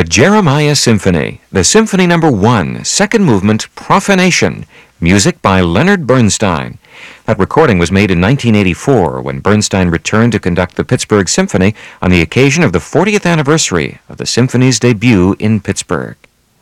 The Jeremiah Symphony, the Symphony No. 1, second movement, Profanation, music by Leonard Bernstein. That recording was made in 1984 when Bernstein returned to conduct the Pittsburgh Symphony on the occasion of the 40th anniversary of the symphony's debut in Pittsburgh.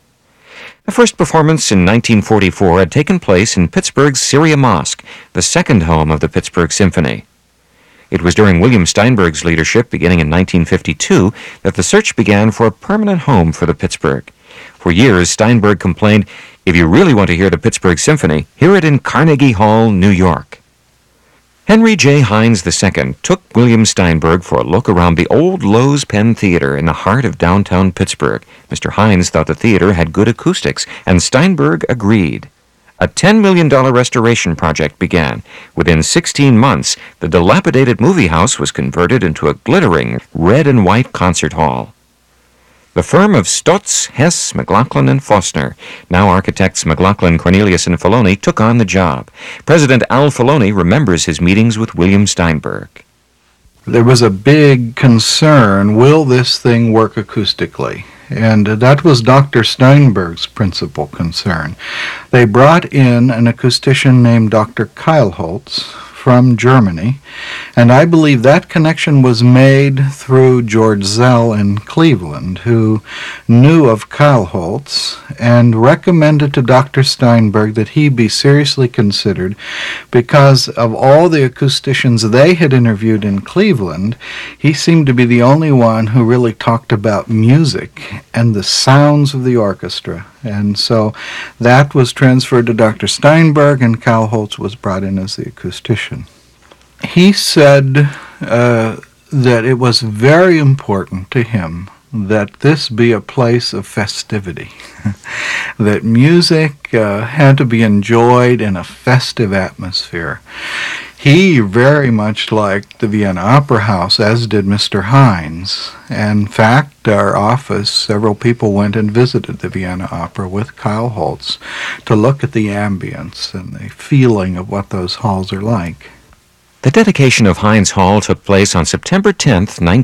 The first performance in 1944 had taken place in Pittsburgh's Syria Mosque, the second home of the Pittsburgh Symphony. It was during William Steinberg's leadership, beginning in 1952, that the search began for a permanent home for the Pittsburgh. For years, Steinberg complained, "If you really want to hear the Pittsburgh Symphony, hear it in Carnegie Hall, New York." Henry J. Hines II took William Steinberg for a look around the old Lowe's Penn Theater in the heart of downtown Pittsburgh. Mr. Hines thought the theater had good acoustics, and Steinberg agreed. A $10 million restoration project began. Within 16 months, the dilapidated movie house was converted into a glittering red and white concert hall. The firm of Stotz, Hess, McLaughlin, and Fossner, now architects McLaughlin, Cornelius, and Filoni, took on the job. President Al Filoni remembers his meetings with William Steinberg. There was a big concern, will this thing work acoustically? And that was Dr. Steinberg's principal concern. They brought in an acoustician named Dr. Keilholz from Germany, and I believe that connection was made through George Zell in Cleveland, who knew of Keilholz and recommended to Dr. Steinberg that he be seriously considered because of all the acousticians they had interviewed in Cleveland, he seemed to be the only one who really talked about music and the sounds of the orchestra. And so that was transferred to Dr. Steinberg, and Keilholz was brought in as the acoustician. He said that it was very important to him that this be a place of festivity, that music had to be enjoyed in a festive atmosphere. He very much liked the Vienna Opera House, as did Mr. Hines. In fact, our office, several people went and visited the Vienna Opera with Keilholz to look at the ambience and the feeling of what those halls are like. The dedication of Hines Hall took place on September 10,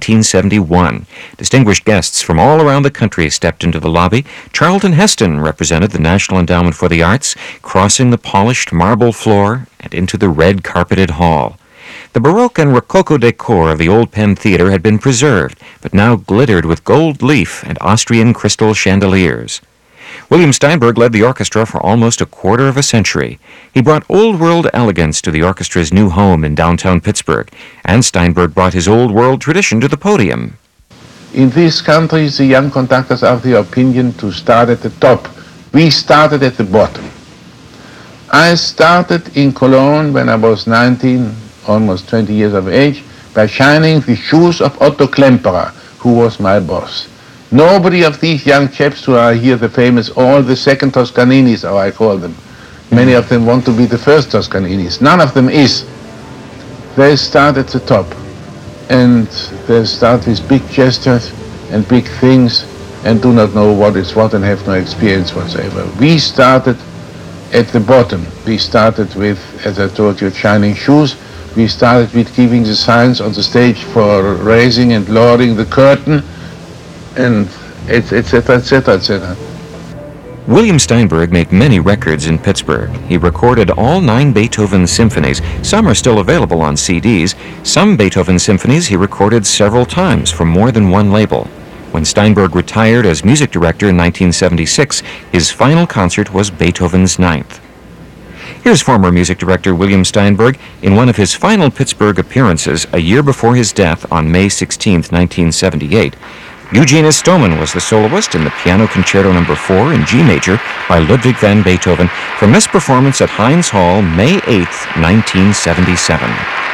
1971. Distinguished guests from all around the country stepped into the lobby. Charlton Heston represented the National Endowment for the Arts, crossing the polished marble floor and into the red carpeted hall. The Baroque and Rococo decor of the old Penn Theater had been preserved, but now glittered with gold leaf and Austrian crystal chandeliers. William Steinberg led the orchestra for almost a quarter of a century. He brought old-world elegance to the orchestra's new home in downtown Pittsburgh, and Steinberg brought his old-world tradition to the podium. In this country, the young conductors are of the opinion to start at the top. We started at the bottom. I started in Cologne when I was 19, almost 20 years of age, by shining the shoes of Otto Klemperer, who was my boss. Nobody of these young chaps who are here, the famous, all the second Toscaninis, how I call them. Many of them want to be the first Toscaninis. None of them is. They start at the top. And they start with big gestures and big things and do not know what is what and have no experience whatsoever. We started at the bottom. We started with, as I told you, shining shoes. We started with giving the signs on the stage for raising and lowering the curtain, and etc., etc., etc. William Steinberg made many records in Pittsburgh. He recorded all 9 Beethoven symphonies. Some are still available on CDs. Some Beethoven symphonies he recorded several times for more than one label. When Steinberg retired as music director in 1976, his final concert was Beethoven's 9th. Here's former music director William Steinberg in one of his final Pittsburgh appearances a year before his death on May 16, 1978. Eugene Istomin was the soloist in the Piano Concerto No. 4 in G major by Ludwig van Beethoven from this performance at Hines Hall, May 8, 1977.